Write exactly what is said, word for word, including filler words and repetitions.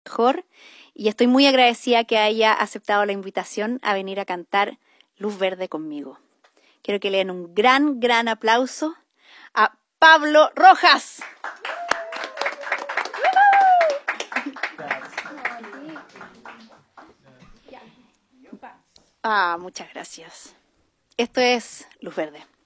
mejor y estoy muy agradecida que haya aceptado la invitación a venir a cantar Luz Verde conmigo. Quiero que le den un gran, gran aplauso a Pablo Rojas. Ah, muchas gracias. Esto es Luz Verde.